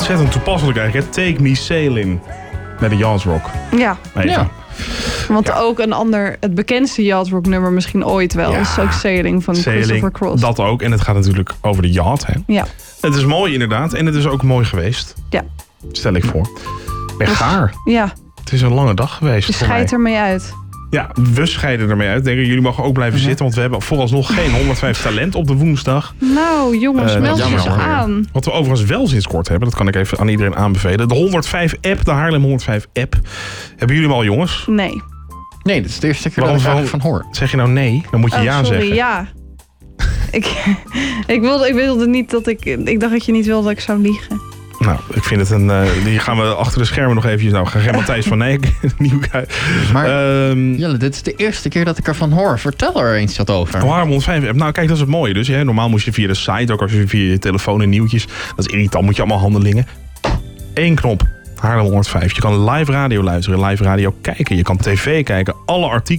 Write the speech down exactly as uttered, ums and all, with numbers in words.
ontzettend toepasselijk eigenlijk. Hè? Take Me Sailing met de Yacht Rock. Ja. Even. Ja. Want Ja. ook een ander, het bekendste Yacht Rock nummer misschien ooit wel. Ja. Is ook Sailing van Sailing, Christopher Cross. dat ook. En het gaat natuurlijk over de yacht. Hè? Ja. Het is mooi inderdaad. En het is ook mooi geweest. Ja. Stel ik voor. Ik ben Dus- gaar. Ja, Het is een lange dag geweest je voor mij. scheidt ermee uit. Ja, we scheiden ermee uit. Denk ik, jullie mogen ook blijven zitten. Want we hebben vooralsnog geen honderdvijf talent op de woensdag. Nou jongens, Eh, meld je jammer, eens jammer. aan. Wat we overigens wel sinds kort hebben. Dat kan ik even aan iedereen aanbevelen. De honderdvijf app. De Haarlem honderdvijf app. Hebben jullie hem al, jongens? Nee. Nee, dit is de eerste keer Waarom dat ik zo- eigenlijk van hoor. Zeg je nou nee? Dan moet je Oh, ja sorry, zeggen. ja. ik, ik, wilde, ik wilde niet dat ik... Ik dacht dat je niet wilde dat ik zou liegen. Nou, ik vind het een... Uh, die gaan we achter de schermen nog eventjes... Nou, gaan Matthijs van Nijk. Nieuwe Maar Ehm Jelle, dit is de eerste keer dat ik ervan hoor. Vertel er eens wat over. Haarlem honderdvijf app. Nou, kijk, dat is het mooie. Dus hè, normaal moest je via de site, ook als je via je telefoon en nieuwtjes. Dat is irritant, moet je allemaal handelingen. Eén knop. Haarlem honderdvijf. Je kan live radio luisteren, live radio kijken. Je kan tv kijken. Alle artikelen